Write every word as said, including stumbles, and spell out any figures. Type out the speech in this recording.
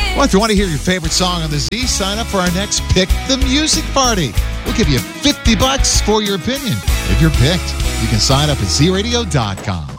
Well, if you want to hear your favorite song on the Z, sign up for our next Pick the Music Party. We'll give you fifty bucks for your opinion. If you're picked, you can sign up at z radio dot com.